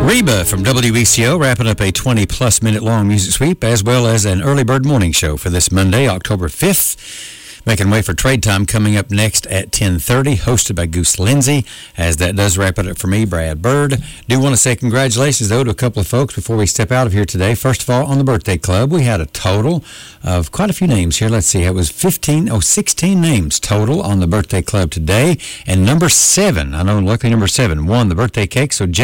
Reba from WBCO wrapping up a 20-plus minute long music sweep, as well as an early bird morning show for this Monday, October 5th. Making way for Trade Time coming up next at 10:30, hosted by Goose Lindsay. As that does wrap it up for me, Brad Bird. Do want to say congratulations, though, to a couple of folks before we step out of here today. First of all, on the birthday club, we had a total of quite a few names here. Let's see, it was 16 names total on the birthday club today. And number 7, I know luckily number 7, won the birthday cake. So